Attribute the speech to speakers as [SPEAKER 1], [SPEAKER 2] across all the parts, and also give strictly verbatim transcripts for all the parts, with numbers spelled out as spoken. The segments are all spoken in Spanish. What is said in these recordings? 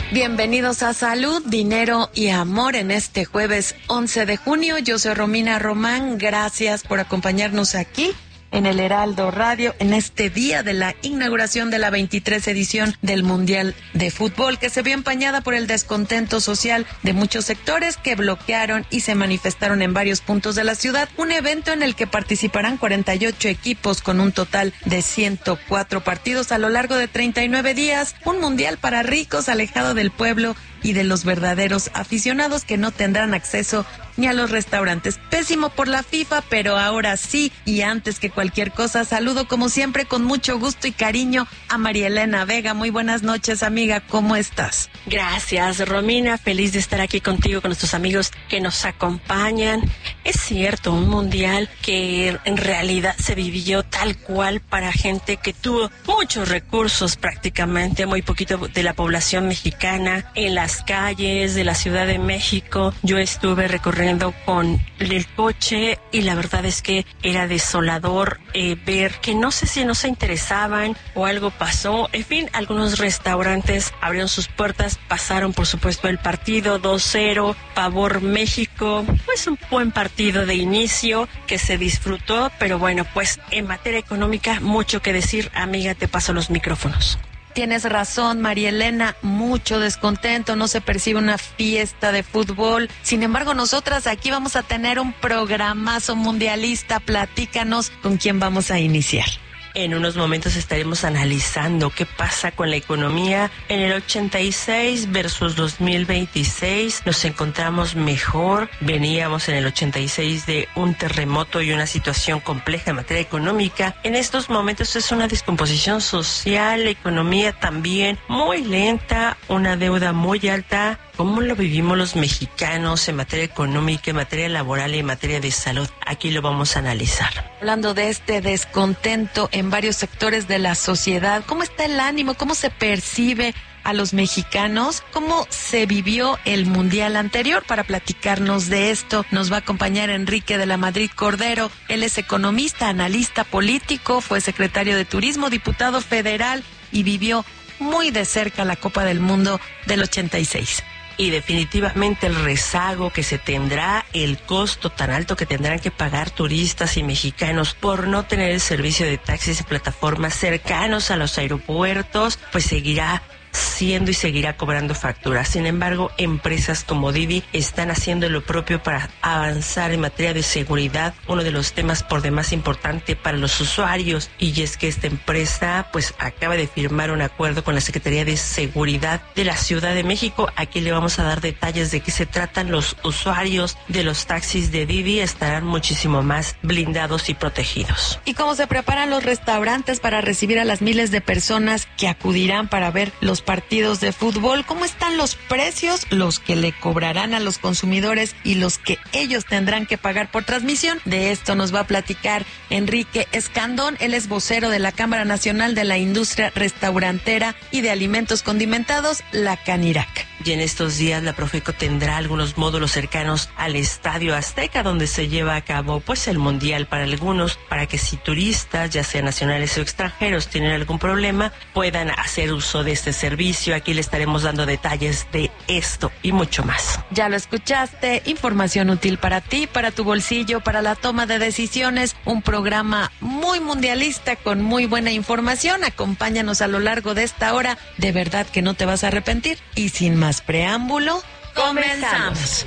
[SPEAKER 1] Bienvenidos a Salud, Dinero y Amor en este jueves once de junio. Yo soy Romina Román. Gracias por acompañarnos aquí en el Heraldo Radio en este día de la inauguración de la veintitrés edición del Mundial de Fútbol, que se vio empañada por el descontento social de muchos sectores que bloquearon y se manifestaron en varios puntos de la ciudad. Un evento en el que participarán cuarenta y ocho equipos con un total de ciento cuatro partidos a lo largo de treinta y nueve días. Un mundial para ricos, alejado del pueblo y de los verdaderos aficionados, que no tendrán acceso ni a los restaurantes. Pésimo por la FIFA, pero ahora sí, y antes que cualquier cosa, saludo como siempre con mucho gusto y cariño a María Elena Vega. Muy buenas noches, amiga, ¿cómo estás?
[SPEAKER 2] Gracias, Romina, feliz de estar aquí contigo, con nuestros amigos que nos acompañan. Es cierto, un mundial que en realidad se vivió tal cual para gente que tuvo muchos recursos, prácticamente muy poquito de la población mexicana, en las calles de la Ciudad de México. Yo estuve recorriendo con el coche y la verdad es que era desolador eh, ver que no sé si no se interesaban o algo pasó. En fin, algunos restaurantes abrieron sus puertas, pasaron por supuesto el partido dos cero, favor México. Pues un buen partido de inicio que se disfrutó, pero bueno, pues en materia económica mucho que decir. Amiga, te paso los micrófonos.
[SPEAKER 1] Tienes razón, María Elena, mucho descontento, no se percibe una fiesta de fútbol. Sin embargo, nosotras aquí vamos a tener un programazo mundialista. Platícanos con quién vamos a iniciar.
[SPEAKER 2] En unos momentos estaremos analizando qué pasa con la economía en el ochenta y seis versus dos mil veintiséis. Nos encontramos mejor. Veníamos en el ochenta y seis de un terremoto y una situación compleja en materia económica. En estos momentos es una descomposición social, la economía también muy lenta, una deuda muy alta. ¿Cómo lo vivimos los mexicanos en materia económica, en materia laboral y en materia de salud? Aquí lo vamos a analizar.
[SPEAKER 1] Hablando de este descontento en varios sectores de la sociedad, ¿cómo está el ánimo? ¿Cómo se percibe a los mexicanos? ¿Cómo se vivió el mundial anterior? Para platicarnos de esto nos va a acompañar Enrique de la Madrid Cordero. Él es economista, analista político, fue secretario de Turismo, diputado federal y vivió muy de cerca la Copa del Mundo del ochenta y seis.
[SPEAKER 2] Y definitivamente el rezago que se tendrá, el costo tan alto que tendrán que pagar turistas y mexicanos por no tener el servicio de taxis y plataformas cercanos a los aeropuertos, pues seguirá siendo y seguirá cobrando facturas. Sin embargo, empresas como Didi están haciendo lo propio para avanzar en materia de seguridad, uno de los temas por demás importante para los usuarios, y es que esta empresa pues acaba de firmar un acuerdo con la Secretaría de Seguridad de la Ciudad de México. Aquí le vamos a dar detalles de qué se tratan. Los usuarios de los taxis de Didi estarán muchísimo más blindados y protegidos.
[SPEAKER 1] ¿Y cómo se preparan los restaurantes para recibir a las miles de personas que acudirán para ver los partidos de fútbol? ¿Cómo están los precios, los que le cobrarán a los consumidores y los que ellos tendrán que pagar por transmisión? De esto nos va a platicar Enrique Escandón. Él es vocero de la Cámara Nacional de la Industria Restaurantera y de Alimentos Condimentados, la CANIRAC.
[SPEAKER 2] Y en estos días la Profeco tendrá algunos módulos cercanos al Estadio Azteca, donde se lleva a cabo pues el Mundial para algunos, para que si turistas, ya sean nacionales o extranjeros, tienen algún problema, puedan hacer uso de este servicio. Aquí le estaremos dando detalles de esto y mucho más.
[SPEAKER 1] Ya lo escuchaste, información útil para ti, para tu bolsillo, para la toma de decisiones, un programa muy mundialista con muy buena información. Acompáñanos a lo largo de esta hora, de verdad que no te vas a arrepentir. Y sin más preámbulo, comenzamos.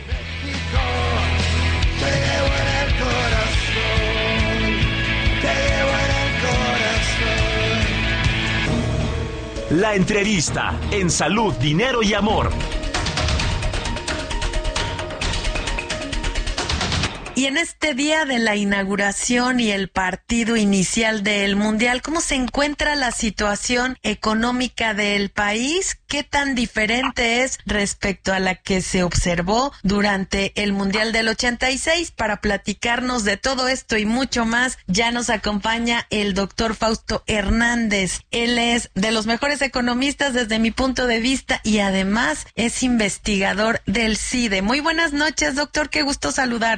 [SPEAKER 3] La entrevista en Salud, Dinero y Amor.
[SPEAKER 1] Y en este día de la inauguración y el partido inicial del Mundial, ¿cómo se encuentra la situación económica del país? ¿Qué tan diferente es respecto a la que se observó durante el Mundial del ochenta y seis? Para platicarnos de todo esto y mucho más, ya nos acompaña el doctor Fausto Hernández. Él es de los mejores economistas desde mi punto de vista y además es investigador del CIDE. Muy buenas noches, doctor, qué gusto saludarlo.
[SPEAKER 4] Un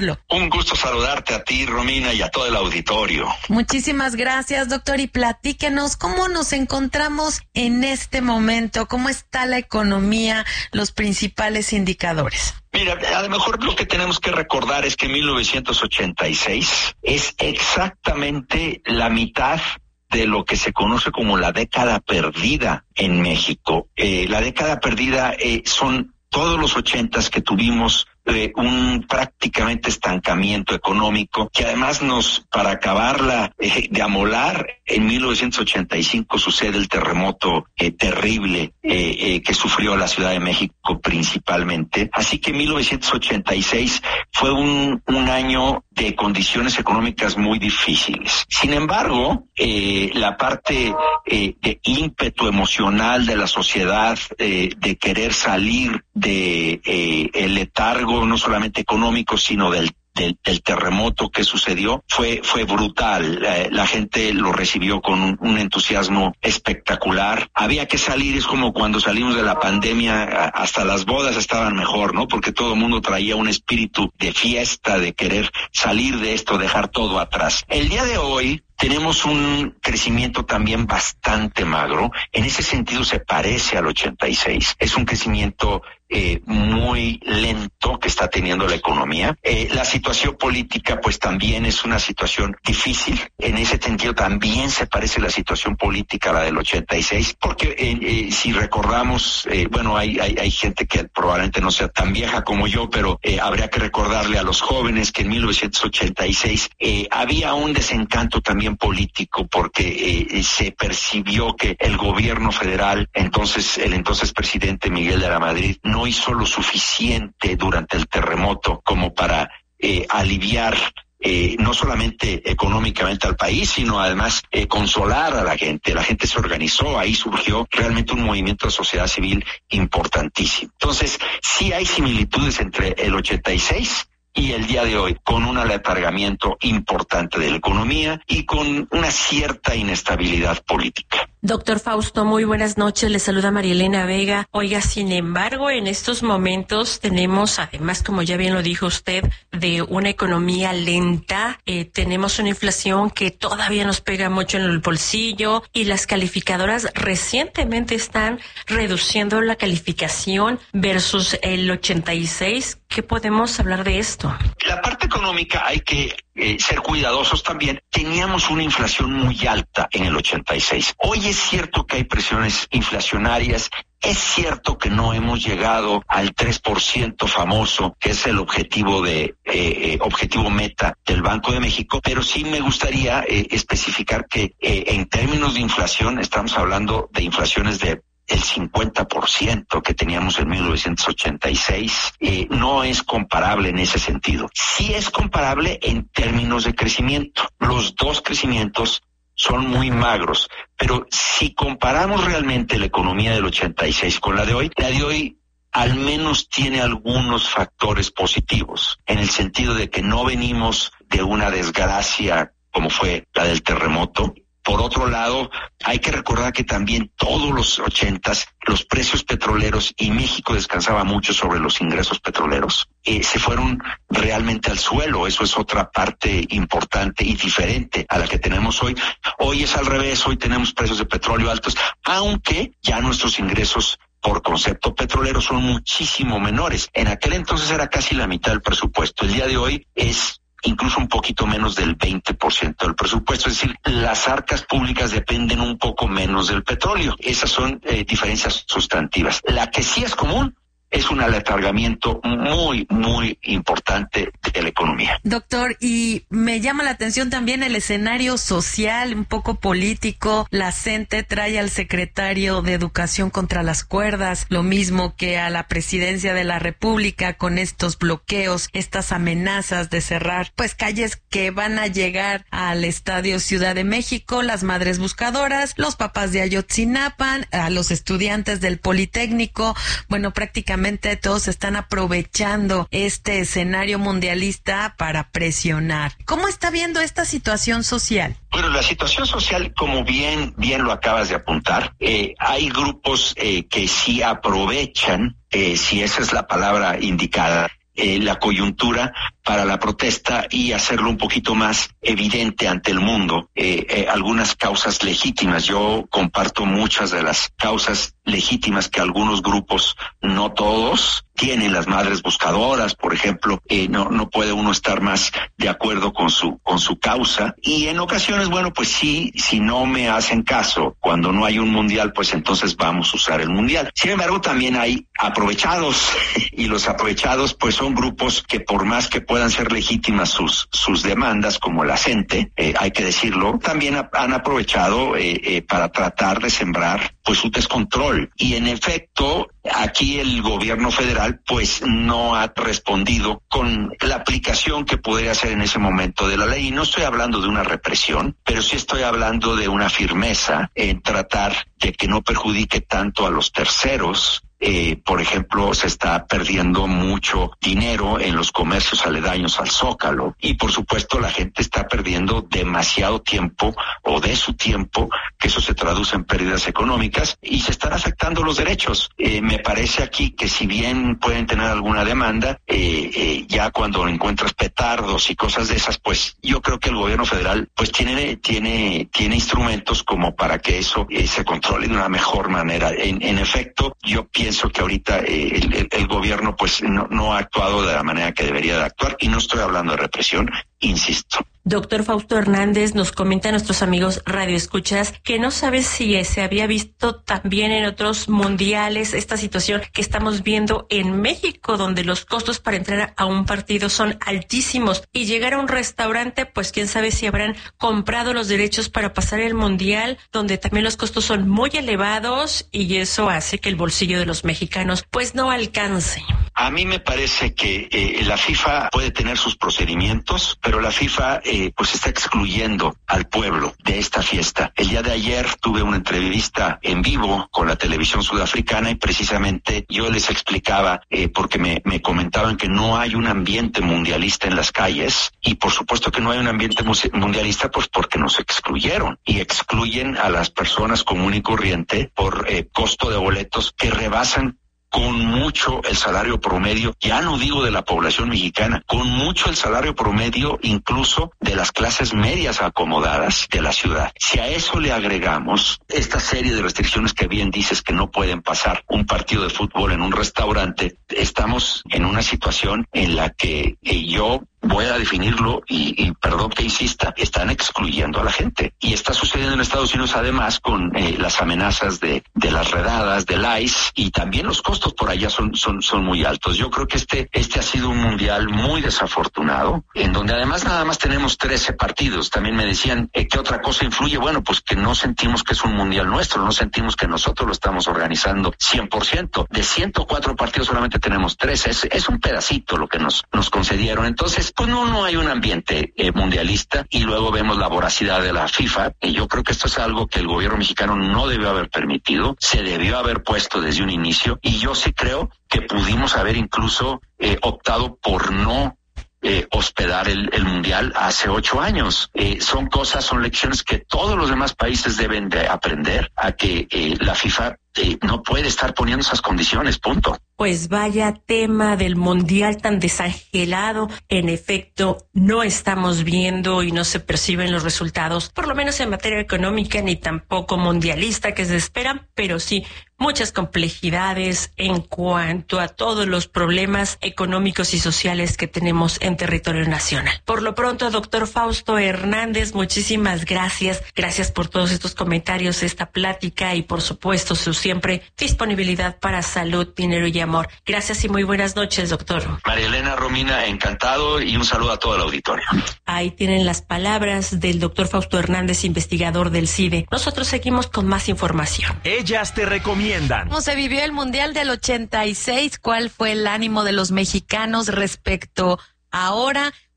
[SPEAKER 4] un gusto saludarte a ti, Romina, y a todo el auditorio.
[SPEAKER 1] Muchísimas gracias, doctor, y platíquenos cómo nos encontramos en este momento, cómo está la economía, los principales indicadores.
[SPEAKER 4] Mira, a lo mejor lo que tenemos que recordar es que mil novecientos ochenta y seis es exactamente la mitad de lo que se conoce como la década perdida en México. Eh, la década perdida eh, son todos los ochentas que tuvimos eh, un prácticamente estancamiento económico, que además nos, para acabarla eh, de amolar, en mil novecientos ochenta y cinco sucede el terremoto eh, terrible eh, eh, que sufrió la Ciudad de México principalmente. Así que mil novecientos ochenta y seis fue un, un año de condiciones económicas muy difíciles. Sin embargo, eh, la parte eh, de ímpetu emocional de la sociedad, eh, de querer salir de eh, el letargo, no solamente económico, sino del Del, del terremoto que sucedió, fue fue brutal. Eh, la gente lo recibió con un, un entusiasmo espectacular. Había que salir, es como cuando salimos de la pandemia, a, hasta las bodas estaban mejor, ¿no? Porque todo el mundo traía un espíritu de fiesta, de querer salir de esto, dejar todo atrás. El día de hoy tenemos un crecimiento también bastante magro. En ese sentido se parece al ochenta y seis. Es un crecimiento eh, muy lento que está teniendo la economía. Eh, la situación política pues también es una situación difícil. En ese sentido también se parece la situación política a la del ochenta y seis, porque eh, eh, si recordamos, eh, bueno, hay, hay, hay gente que probablemente no sea tan vieja como yo, pero eh, habría que recordarle a los jóvenes que en mil novecientos ochenta y seis eh, había un desencanto también político, porque eh, se percibió que el gobierno federal, entonces el entonces presidente Miguel de la Madrid, no hizo lo suficiente durante el terremoto como para eh, aliviar Eh, no solamente económicamente al país, sino además eh, consolar a la gente. La gente se organizó, ahí surgió realmente un movimiento de sociedad civil importantísimo. Entonces, sí hay similitudes entre el ochenta y seis y el día de hoy, con un aletargamiento importante de la economía y con una cierta inestabilidad política.
[SPEAKER 2] Doctor Fausto, muy buenas noches. Le saluda María Elena Vega. Oiga, sin embargo, en estos momentos tenemos, además, como ya bien lo dijo usted, de una economía lenta. Eh, tenemos una inflación que todavía nos pega mucho en el bolsillo y las calificadoras recientemente están reduciendo la calificación versus el ochenta y seis. ¿Qué podemos hablar de esto?
[SPEAKER 4] La parte económica hay que eh, ser cuidadosos también. Teníamos una inflación muy alta en el ochenta y seis. Hoy es cierto que hay presiones inflacionarias. Es cierto que no hemos llegado al tres por ciento famoso, que es el objetivo de eh, eh, objetivo meta del Banco de México, pero sí me gustaría eh, especificar que eh, en términos de inflación estamos hablando de inflaciones de el cincuenta por ciento que teníamos en mil novecientos ochenta y seis. Eh, no es comparable en ese sentido. Sí es comparable en términos de crecimiento. Los dos crecimientos son muy magros, pero si comparamos realmente la economía del ochenta y seis con la de hoy, la de hoy al menos tiene algunos factores positivos, en el sentido de que no venimos de una desgracia como fue la del terremoto. Por otro lado, hay que recordar que también todos los ochentas, los precios petroleros, y México descansaba mucho sobre los ingresos petroleros, eh, se fueron realmente al suelo. Eso es otra parte importante y diferente a la que tenemos hoy. Hoy es al revés, hoy tenemos precios de petróleo altos, aunque ya nuestros ingresos por concepto petrolero son muchísimo menores. En aquel entonces era casi la mitad del presupuesto. El día de hoy es incluso un poquito menos del veinte por ciento del presupuesto, es decir, las arcas públicas dependen un poco menos del petróleo. Esas son eh, diferencias sustantivas. La que sí es común es un aletargamiento muy, muy importante de la economía.
[SPEAKER 1] Doctor, y me llama la atención también el escenario social, un poco político. La CENTE trae al secretario de Educación contra las cuerdas, lo mismo que a la presidencia de la República, con estos bloqueos, estas amenazas de cerrar pues calles que van a llegar al Estadio Ciudad de México, las madres buscadoras, los papás de Ayotzinapa, a los estudiantes del Politécnico. Bueno, prácticamente todos están aprovechando este escenario mundialista para presionar. ¿Cómo está viendo esta situación social?
[SPEAKER 4] Bueno, la situación social, como bien, bien lo acabas de apuntar, eh, hay grupos eh, que sí aprovechan, eh, si esa es la palabra indicada, eh, la coyuntura para la protesta y hacerlo un poquito más evidente ante el mundo. Eh, eh, algunas causas legítimas. Yo comparto muchas de las causas legítimas que algunos grupos, no todos, tienen. Las madres buscadoras, por ejemplo, eh, no no puede uno estar más de acuerdo con su con su causa. Y en ocasiones, bueno, pues sí, si no me hacen caso, cuando no hay un mundial, pues entonces vamos a usar el mundial. Sin embargo, también hay aprovechados y los aprovechados, pues son grupos que por más que puedan ser legítimas sus sus demandas, como la gente, eh, hay que decirlo, también ha, han aprovechado eh, eh, para tratar de sembrar pues un descontrol. Y en efecto, aquí el gobierno federal pues no ha respondido con la aplicación que podría hacer en ese momento de la ley. Y no estoy hablando de una represión, pero sí estoy hablando de una firmeza en tratar de que no perjudique tanto a los terceros. Eh, por ejemplo, se está perdiendo mucho dinero en los comercios aledaños al Zócalo y por supuesto la gente está perdiendo demasiado tiempo o de su tiempo, que eso se traduce en pérdidas económicas y se están afectando los derechos. Eh, me parece aquí que si bien pueden tener alguna demanda, eh, eh, ya cuando encuentras petardos y cosas de esas, pues yo creo que el gobierno federal pues tiene tiene tiene instrumentos como para que eso eh, se controle de una mejor manera. En, en efecto, yo pienso Pienso que ahorita eh, el, el, el gobierno pues no, no ha actuado de la manera que debería de actuar y no estoy hablando de represión, insisto.
[SPEAKER 2] Doctor Fausto Hernández, nos comenta a nuestros amigos radioescuchas que no sabe si se había visto también en otros mundiales esta situación que estamos viendo en México, donde los costos para entrar a un partido son altísimos y llegar a un restaurante, pues quién sabe si habrán comprado los derechos para pasar el mundial, donde también los costos son muy elevados y eso hace que el bolsillo de los mexicanos pues no alcance.
[SPEAKER 4] A mí me parece que eh, la FIFA puede tener sus procedimientos, pero la FIFA eh, pues está excluyendo al pueblo de esta fiesta. El día de ayer tuve una entrevista en vivo con la televisión sudafricana y precisamente yo les explicaba, eh, porque me, me comentaban que no hay un ambiente mundialista en las calles y por supuesto que no hay un ambiente mundialista pues porque nos excluyeron y excluyen a las personas común y corriente por eh, costo de boletos que rebasan con mucho el salario promedio, ya no digo de la población mexicana, con mucho el salario promedio incluso de las clases medias acomodadas de la ciudad. Si a eso le agregamos esta serie de restricciones que bien dices que no pueden pasar un partido de fútbol en un restaurante, estamos en una situación en la que eh, yo voy a definirlo y, y perdón que insista, están excluyendo a la gente. Y está sucediendo en Estados Unidos además con eh, las amenazas de, de las redadas, del I C E y también los costos por allá son, son, son muy altos. Yo creo que este, este ha sido un mundial muy desafortunado, en donde además nada más tenemos trece partidos. También me decían, eh, ¿qué otra cosa influye? Bueno, pues que no sentimos que es un mundial nuestro, no sentimos que nosotros lo estamos organizando cien por ciento. De ciento cuatro partidos solamente tenemos trece. Es, es un pedacito lo que nos, nos concedieron. Entonces, pues no, no hay un ambiente eh, mundialista y luego vemos la voracidad de la FIFA y yo creo que esto es algo que el gobierno mexicano no debió haber permitido, se debió haber puesto desde un inicio y yo sí creo que pudimos haber incluso eh, optado por no Eh, hospedar el, el mundial hace ocho años. Eh, son cosas, son lecciones que todos los demás países deben de aprender a que eh, la FIFA eh, no puede estar poniendo esas condiciones, punto.
[SPEAKER 2] Pues vaya tema del mundial tan desangelado. En efecto, no estamos viendo y no se perciben los resultados, por lo menos en materia económica, ni tampoco mundialista que se esperan, pero sí muchas complejidades en cuanto a todos los problemas económicos y sociales que tenemos en territorio nacional. Por lo pronto, doctor Fausto Hernández, muchísimas gracias. Gracias por todos estos comentarios, esta plática y por supuesto su siempre disponibilidad para salud, dinero y amor. Gracias y muy buenas noches, doctor.
[SPEAKER 4] María Elena, Romina, encantado y un saludo a todo el auditorio.
[SPEAKER 2] Ahí tienen las palabras del doctor Fausto Hernández, investigador del C I D E. Nosotros seguimos con más información.
[SPEAKER 3] Ellas te recomiendan.
[SPEAKER 1] ¿Cómo se vivió el Mundial del ochenta y seis? ¿Cuál fue el ánimo de los mexicanos respecto a ahora?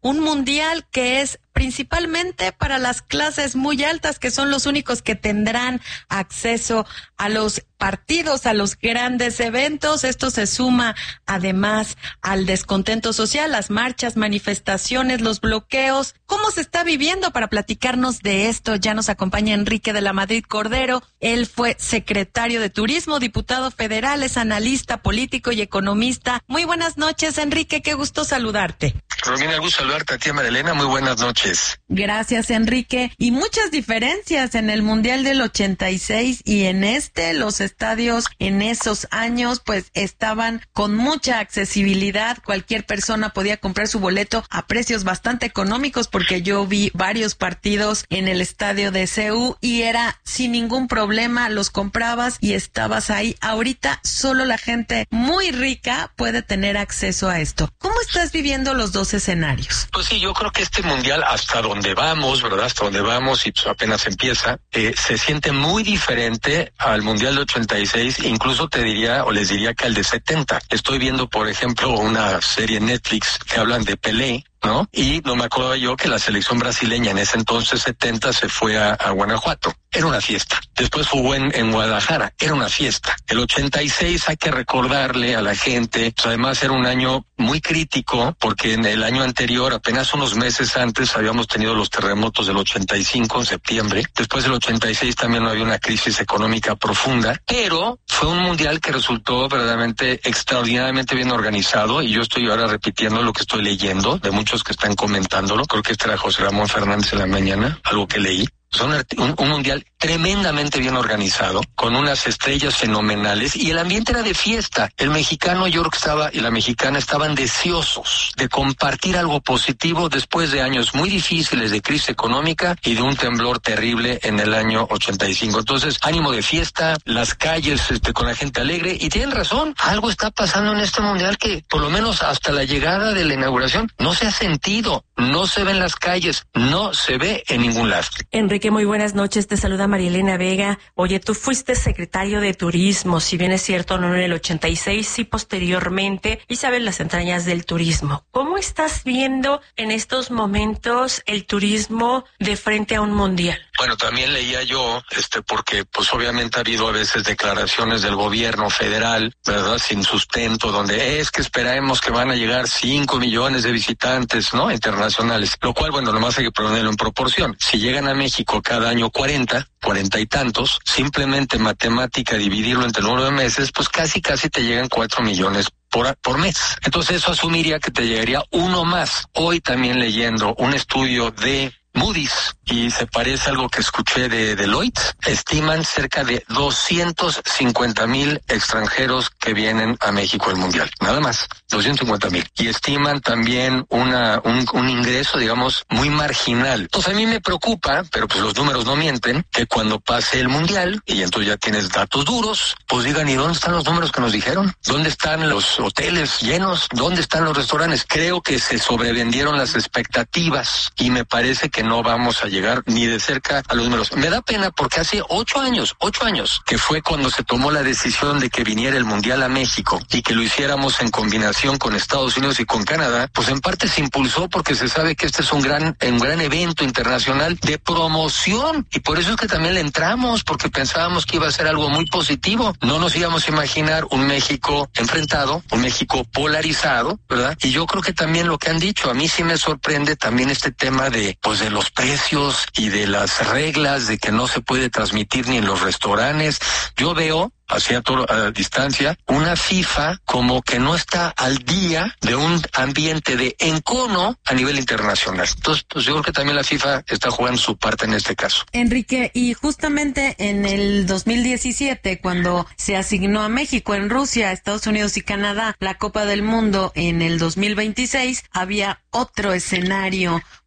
[SPEAKER 1] un mundial que es principalmente para las clases muy altas, que son los únicos que tendrán acceso a los partidos, a los grandes eventos. Esto se suma además al descontento social, las marchas, manifestaciones, los bloqueos. ¿Cómo se está viviendo? Para platicarnos de esto ya nos acompaña Enrique de la Madrid Cordero. Él fue secretario de Turismo, diputado federal, es analista político y economista. Muy buenas noches, Enrique, qué gusto saludarte.
[SPEAKER 5] Romina, gusto saludarte a ti, Marilena, muy buenas noches.
[SPEAKER 1] Gracias, Enrique. Y muchas diferencias en el Mundial del ochenta y seis y en este, los estadios en esos años pues estaban con mucha accesibilidad, cualquier persona podía comprar su boleto a precios bastante económicos, porque yo vi varios partidos en el estadio de C U y era sin ningún problema, los comprabas y estabas ahí. Ahorita solo la gente muy rica puede tener acceso a esto. ¿Cómo estás viviendo los dos escenarios?
[SPEAKER 5] Pues sí, yo creo que este mundial, hasta donde vamos, ¿verdad? Hasta donde vamos y pues apenas empieza, eh, se siente muy diferente al mundial de ochenta y seis, incluso te diría, o les diría que al de setenta. Estoy viendo, por ejemplo, una serie en Netflix que hablan de Pelé, ¿no? Y no me acordaba yo que la selección brasileña en ese entonces, setenta, se fue a, a Guanajuato. Era una fiesta. Después jugó en, en Guadalajara. Era una fiesta. El ochenta y seis hay que recordarle a la gente, pues además era un año muy crítico, porque en el año anterior, apenas unos meses antes, habíamos tenido los terremotos del ochenta y cinco en septiembre. Después del ochenta y seis también había una crisis económica profunda, pero fue un mundial que resultó verdaderamente extraordinariamente bien organizado, y yo estoy ahora repitiendo lo que estoy leyendo de muchos que están comentándolo. Creo que este era José Ramón Fernández en la mañana, algo que leí. Son un, un mundial tremendamente bien organizado, con unas estrellas fenomenales, y el ambiente era de fiesta. El mexicano, yo creo que estaba, y la mexicana estaban deseosos de compartir algo positivo después de años muy difíciles de crisis económica y de un temblor terrible en el año ochenta y cinco. Entonces, ánimo de fiesta, las calles este, con la gente alegre, y tienen razón, algo está pasando en este mundial que, por lo menos hasta la llegada de la inauguración, no se ha sentido, no se ve en las calles, no se ve en ningún lado.
[SPEAKER 2] Enrique, muy buenas noches, te saluda Marielena Vega. Oye, tú fuiste secretario de Turismo, si bien es cierto, no en el ochenta y seis, sí posteriormente, y sabes las entrañas del turismo. ¿Cómo estás viendo en estos momentos el turismo de frente a un mundial?
[SPEAKER 5] Bueno, también leía yo, este, porque pues obviamente ha habido a veces declaraciones del gobierno federal, ¿verdad?, sin sustento, donde es que esperamos que van a llegar cinco millones de visitantes, ¿no?, internacionales, lo cual, bueno, nomás hay que ponerlo en proporción. Si llegan a México cada año cuarenta, cuarenta y tantos, simplemente matemática, dividirlo entre el número de meses, pues casi casi te llegan cuatro millones por, por mes. Entonces eso asumiría que te llegaría uno más. Hoy también leyendo un estudio de Moody's, y se parece a algo que escuché de Deloitte, estiman cerca de doscientos cincuenta mil extranjeros que vienen a México al mundial, nada más, doscientos cincuenta mil, y estiman también una un, un ingreso, digamos, muy marginal. Entonces a mí me preocupa, pero pues los números no mienten, que cuando pase el mundial, y entonces ya tienes datos duros, pues digan, ¿y dónde están los números que nos dijeron? ¿Dónde están los hoteles llenos? ¿Dónde están los restaurantes? Creo que se sobrevendieron las expectativas, y me parece que no vamos a llegar ni de cerca a los números. Me da pena porque hace ocho años, ocho años, que fue cuando se tomó la decisión de que viniera el Mundial a México y que lo hiciéramos en combinación con Estados Unidos y con Canadá, pues en parte se impulsó porque se sabe que este es un gran, un gran evento internacional de promoción, y por eso es que también le entramos, porque pensábamos que iba a ser algo muy positivo. No nos íbamos a imaginar un México enfrentado, un México polarizado, ¿verdad? Y yo creo que también lo que han dicho, a mí sí me sorprende también este tema de, pues de los precios y de las reglas de que no se puede transmitir ni en los restaurantes. Yo veo hacia toda a distancia, una FIFA como que no está al día de un ambiente de encono a nivel internacional. Entonces, pues yo creo que también la FIFA está jugando su parte en este caso.
[SPEAKER 1] Enrique, y justamente en el dos mil diecisiete, cuando se asignó a México, en Rusia, Estados Unidos y Canadá la Copa del Mundo en el dos mil veintiséis, había otro escenario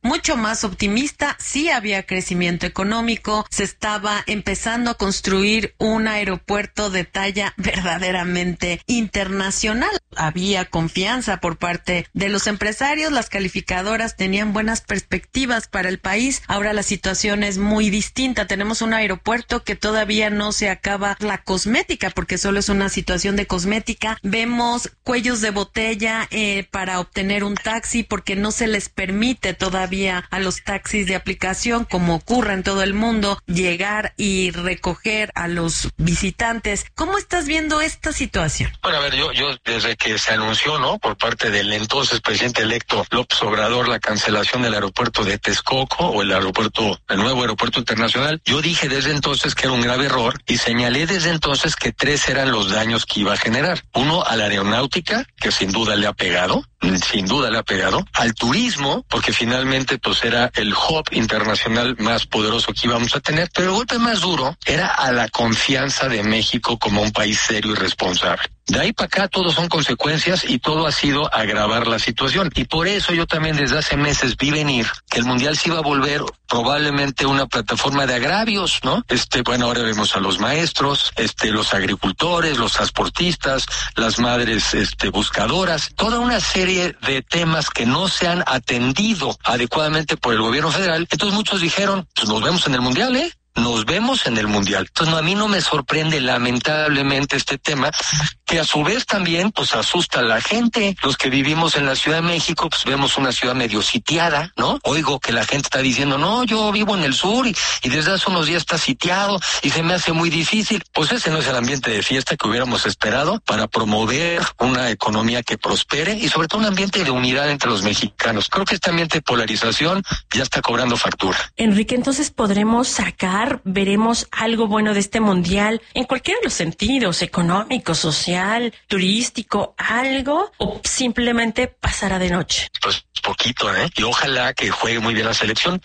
[SPEAKER 1] mucho más optimista. Sí había crecimiento económico, se estaba empezando a construir un aeropuerto de talla verdaderamente internacional. Había confianza por parte de los empresarios, las calificadoras tenían buenas perspectivas para el país. Ahora la situación es muy distinta. Tenemos un aeropuerto que todavía no se acaba la cosmética, porque solo es una situación de cosmética. Vemos cuellos de botella eh, para obtener un taxi, porque no se les permite todavía a los taxis de aplicación, como ocurre en todo el mundo, llegar y recoger a los visitantes. ¿Cómo estás viendo esta situación?
[SPEAKER 5] Bueno, a ver, yo, yo desde que se anunció, ¿no?, por parte del entonces presidente electo López Obrador, la cancelación del aeropuerto de Texcoco, o el aeropuerto, el nuevo aeropuerto internacional, yo dije desde entonces que era un grave error y señalé desde entonces que tres eran los daños que iba a generar. Uno, a la aeronáutica, que sin duda le ha pegado, sin duda le ha pegado, al turismo, porque finalmente pues era el hub internacional más poderoso que íbamos a tener, pero el golpe más duro era a la confianza de México como un país serio y responsable. De ahí para acá todo son consecuencias y todo ha sido agravar la situación. Y por eso yo también desde hace meses vi venir que el Mundial se iba a volver probablemente una plataforma de agravios, ¿no? Este, bueno, ahora vemos a los maestros, este, los agricultores, los transportistas, las madres, este, buscadoras, toda una serie de temas que no se han atendido adecuadamente por el gobierno federal. Entonces muchos dijeron, pues nos vemos en el Mundial, ¿eh? Nos vemos en el Mundial. Entonces, no, a mí no me sorprende lamentablemente este tema, que a su vez también pues asusta a la gente. Los que vivimos en la Ciudad de México, pues vemos una ciudad medio sitiada, ¿no? Oigo que la gente está diciendo, no, yo vivo en el sur y, y desde hace unos días está sitiado y se me hace muy difícil. Pues ese no es el ambiente de fiesta que hubiéramos esperado para promover una economía que prospere y sobre todo un ambiente de unidad entre los mexicanos. Creo que este ambiente de polarización ya está cobrando factura.
[SPEAKER 2] Enrique, entonces podremos sacar, veremos algo bueno de este mundial en cualquiera de los sentidos, económico, social, turístico, algo, o simplemente pasará de noche.
[SPEAKER 5] Pues poquito, ¿eh? Y ojalá que juegue muy bien la selección.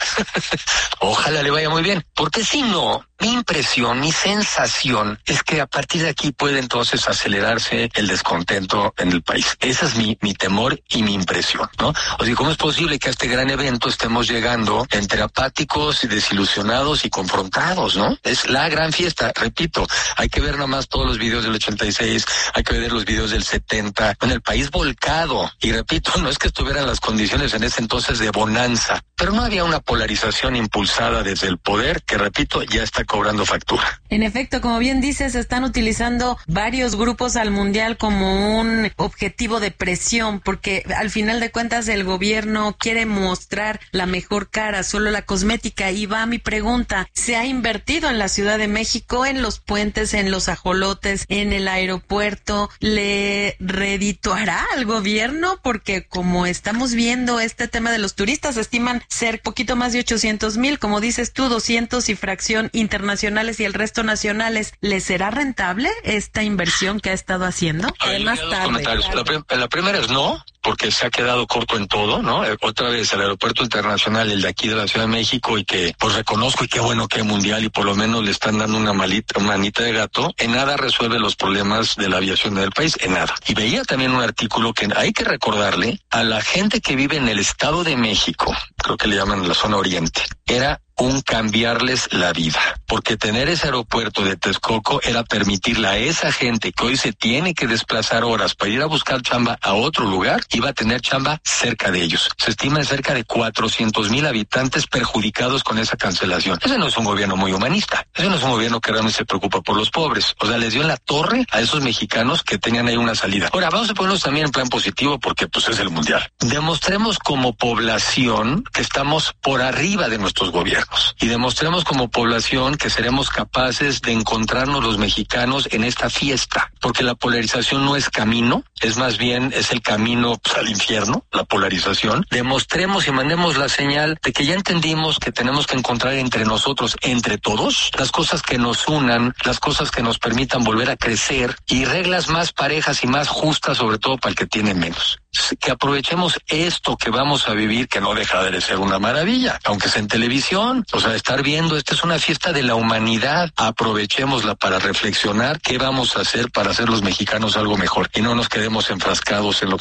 [SPEAKER 5] Ojalá le vaya muy bien. Porque si no, mi impresión, mi sensación es que a partir de aquí puede entonces acelerarse el descontento en el país. Ese es mi, mi temor y mi impresión, ¿no? O sea, ¿cómo es posible que a este gran evento estemos llegando entre apáticos y desilusionados y confrontados, ¿no? Es la gran fiesta, repito, hay que ver nada más todos los videos del ochenta y seis, hay que ver los videos del setenta, en el país volcado, y repito, no es que estuvieran las condiciones en ese entonces de bonanza, pero no había una polarización impulsada desde el poder que, repito, ya está cobrando factura.
[SPEAKER 1] En efecto, como bien dices, están utilizando varios grupos al mundial como un objetivo de presión, porque al final de cuentas el gobierno quiere mostrar la mejor cara, solo la cosmética. Y va mi pregunta, ¿se ha invertido en la Ciudad de México, en los puentes, en los ajolotes, en el aeropuerto? ¿Le redituará al gobierno? Porque como estamos viendo este tema de los turistas, estiman ser poquito más de ochocientos mil, como dices tú, doscientos y fracción internacionales y el resto nacionales. ¿Le será rentable esta inversión que ha estado haciendo?
[SPEAKER 5] Además, tarde. La, prim- la primera es no, porque se ha quedado corto en todo, ¿no? Otra vez el aeropuerto internacional, el de aquí de la Ciudad de México, y que pues reconozco y qué bueno que hay mundial y por lo menos le están dando una malita, manita de gato, en nada resuelve los problemas de la aviación del país, en nada. Y veía también un artículo que hay que recordarle a la gente que vive en el Estado de México, creo que le llaman la zona oriente, era un cambiarles la vida, porque tener ese aeropuerto de Texcoco era permitirle a esa gente que hoy se tiene que desplazar horas para ir a buscar chamba a otro lugar, iba a tener chamba cerca de ellos. Se estima en cerca de cuatrocientos mil habitantes perjudicados con esa cancelación. Ese no es un gobierno muy humanista, ese no es un gobierno que realmente se preocupa por los pobres. O sea, les dio en la torre a esos mexicanos que tenían ahí una salida. Ahora, vamos a ponernos también en plan positivo porque pues es el mundial. Demostremos como población que estamos por arriba de nuestros gobiernos. Y demostremos como población que seremos capaces de encontrarnos los mexicanos en esta fiesta, porque la polarización no es camino, es más bien es el camino pues, al infierno, la polarización. Demostremos y mandemos la señal de que ya entendimos que tenemos que encontrar entre nosotros, entre todos, las cosas que nos unan, las cosas que nos permitan volver a crecer y reglas más parejas y más justas, sobre todo para el que tiene menos. Que aprovechemos esto que vamos a vivir, que no deja de ser una maravilla, aunque sea en televisión, o sea, estar viendo, esta es una fiesta de la humanidad, aprovechémosla para reflexionar qué vamos a hacer para hacer los mexicanos algo mejor y no nos quedemos enfrascados en lo que estamos viviendo.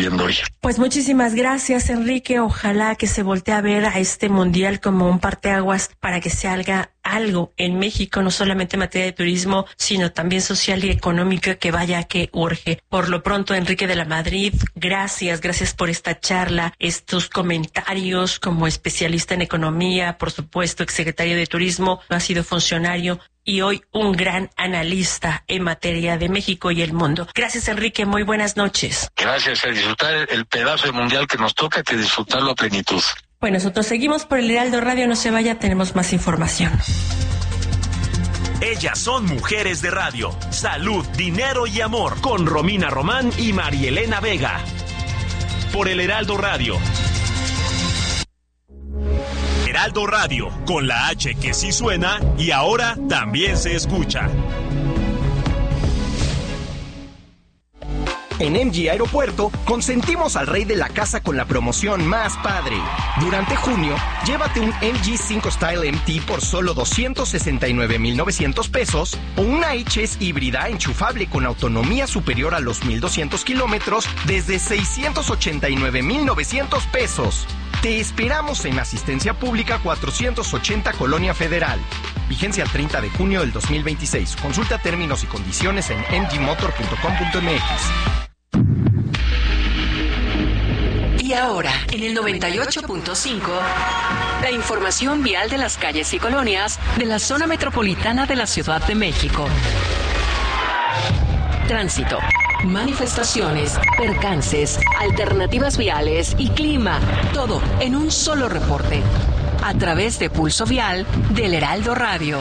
[SPEAKER 5] sucediendo hoy.
[SPEAKER 2] Pues muchísimas gracias, Enrique. Ojalá que se voltee a ver a este mundial como un parteaguas para que se haga algo en México, no solamente en materia de turismo, sino también social y económica, que vaya que urge. Por lo pronto, Enrique de la Madrid, gracias, gracias por esta charla, estos comentarios como especialista en economía, por supuesto, exsecretario de Turismo, ha sido funcionario y hoy un gran analista en materia de México y el mundo. Gracias, Enrique, muy buenas noches.
[SPEAKER 5] Gracias, a disfrutar el pedazo de mundial que nos toca, que disfrutarlo a plenitud.
[SPEAKER 2] Pues nosotros seguimos por el Heraldo Radio, no se vaya, tenemos más información.
[SPEAKER 3] Ellas son mujeres de radio. Salud, dinero y amor. Con Romina Román y Marielena Vega. Por el Heraldo Radio. Heraldo Radio, con la H que sí suena y ahora también se escucha.
[SPEAKER 6] En M G Aeropuerto, consentimos al rey de la casa con la promoción más padre. Durante junio, llévate un M G cinco Style M T por solo doscientos sesenta y nueve mil novecientos pesos o una H S híbrida enchufable con autonomía superior a los mil doscientos kilómetros desde seiscientos ochenta y nueve mil novecientos pesos. Te esperamos en Asistencia Pública cuatrocientos ochenta Colonia Federal. Vigencia al treinta de junio del dos mil veintiséis. Consulta términos y condiciones en m g motor punto com punto m x.
[SPEAKER 7] Y ahora, en el noventa y ocho punto cinco, la información vial de las calles y colonias de la zona metropolitana de la Ciudad de México. Tránsito, manifestaciones, percances, alternativas viales y clima. Todo en un solo reporte. A través de Pulso Vial del Heraldo Radio.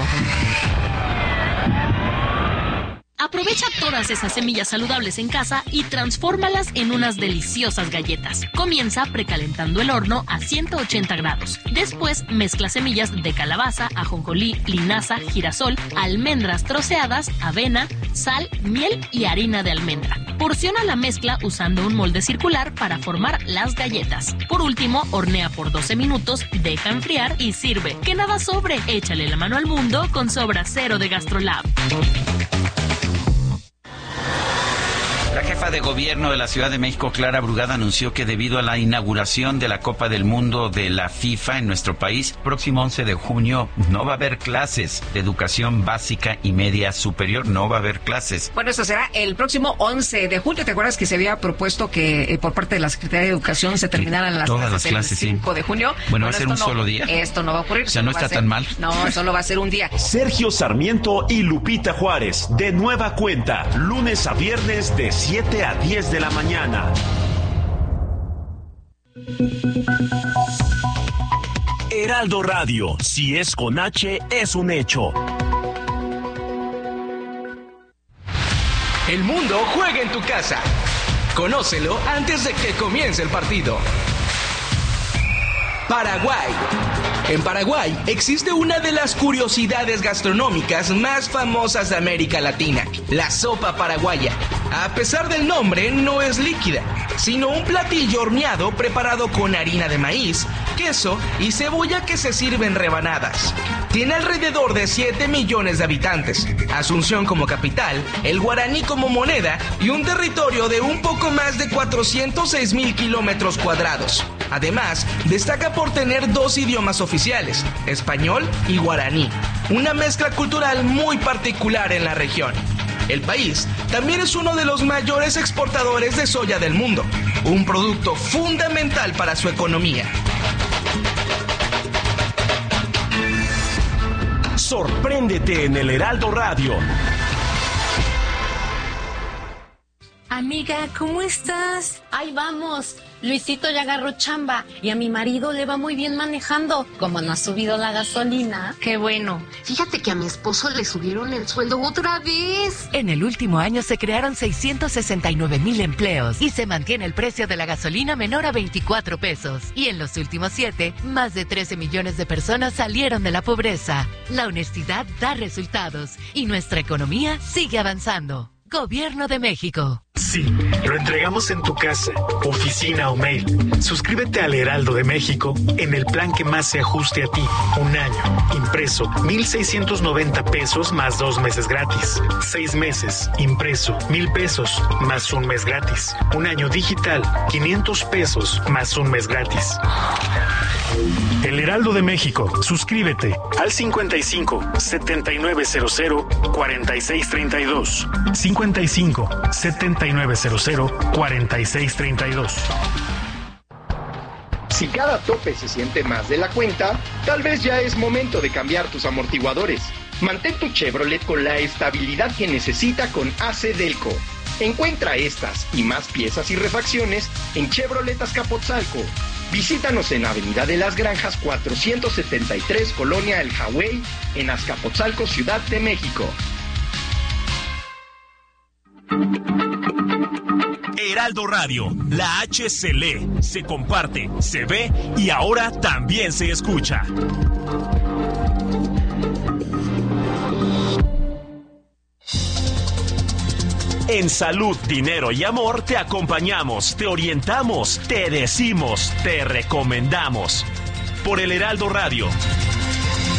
[SPEAKER 8] Aprovecha todas esas semillas saludables en casa y transfórmalas en unas deliciosas galletas. Comienza precalentando el horno a ciento ochenta grados. Después mezcla semillas de calabaza, ajonjolí, linaza, girasol, almendras troceadas, avena, sal, miel y harina de almendra. Porciona la mezcla usando un molde circular para formar las galletas. Por último, hornea por doce minutos, deja enfriar y sirve. Que nada sobre, échale la mano al mundo con Sobra Cero de GastroLab.
[SPEAKER 9] La jefa de gobierno de la Ciudad de México, Clara Brugada, anunció que debido a la inauguración de la Copa del Mundo de la FIFA en nuestro país, próximo once de junio no va a haber clases de educación básica y media superior, no va a haber clases.
[SPEAKER 10] Bueno, esto será el próximo once de junio. ¿Te acuerdas que se había propuesto que eh, por parte de la Secretaría de Educación se terminaran las
[SPEAKER 9] Todas
[SPEAKER 10] clases,
[SPEAKER 9] las clases
[SPEAKER 10] el cinco
[SPEAKER 9] sí.
[SPEAKER 10] de junio?
[SPEAKER 9] Bueno,
[SPEAKER 10] bueno
[SPEAKER 9] va a ser un
[SPEAKER 10] no,
[SPEAKER 9] solo día.
[SPEAKER 10] Esto no va a ocurrir.
[SPEAKER 9] O sea, no está
[SPEAKER 10] ser,
[SPEAKER 9] tan mal.
[SPEAKER 10] No, solo va a ser un día.
[SPEAKER 3] Sergio Sarmiento y Lupita Juárez, de nueva cuenta, lunes a viernes de siete a diez de la mañana. Heraldo Radio, si es con H, es un hecho.
[SPEAKER 11] El mundo juega en tu casa. Conócelo antes de que comience el partido. Paraguay. En Paraguay existe una de las curiosidades gastronómicas más famosas de América Latina, la sopa paraguaya. A pesar del nombre, no es líquida, sino un platillo horneado preparado con harina de maíz, queso y cebolla que se sirve en rebanadas. Tiene alrededor de siete millones de habitantes, Asunción como capital, el guaraní como moneda y un territorio de un poco más de cuatrocientos seis mil kilómetros cuadrados. Además, destaca por tener dos idiomas oficiales, español y guaraní, una mezcla cultural muy particular en la región. El país también es uno de los mayores exportadores de soya del mundo, un producto fundamental para su economía.
[SPEAKER 3] Sorpréndete en el Heraldo Radio.
[SPEAKER 12] Amiga, ¿cómo estás? Ahí vamos. Luisito ya agarró chamba y a mi marido le va muy bien manejando. Como no ha subido la gasolina. Qué bueno.
[SPEAKER 13] Fíjate que a mi esposo le subieron el sueldo otra vez.
[SPEAKER 7] En el último año se crearon seiscientos sesenta y nueve mil empleos y se mantiene el precio de la gasolina menor a veinticuatro pesos. Y en los últimos siete, más de trece millones de personas salieron de la pobreza. La honestidad da resultados y nuestra economía sigue avanzando. Gobierno de México.
[SPEAKER 14] Sí, lo entregamos en tu casa, oficina o mail. Suscríbete al Heraldo de México en el plan que más se ajuste a ti. Un año, impreso, mil seiscientos noventa pesos más dos meses gratis. Seis meses, impreso, mil pesos más un mes gratis. Un año digital, quinientos pesos más un mes gratis. El Heraldo de México. Suscríbete al cincuenta y cinco, setenta y nueve cero cero, cuarenta y seis treinta y dos. cincuenta y cinco, setenta y nueve cero cero, cuarenta y seis treinta y dos.
[SPEAKER 6] Si cada tope se siente más de la cuenta, tal vez ya es momento de cambiar tus amortiguadores. Mantén tu Chevrolet con la estabilidad que necesita con A C Delco. Encuentra estas y más piezas y refacciones en Chevrolet Azcapotzalco. Visítanos en Avenida de las Granjas cuatrocientos setenta y tres, Colonia El Hawái, en Azcapotzalco, Ciudad de México.
[SPEAKER 3] Heraldo Radio, la H se lee, se comparte, se ve y ahora también se escucha. En Salud, Dinero y Amor te acompañamos, te orientamos, te decimos, te recomendamos. Por el Heraldo Radio.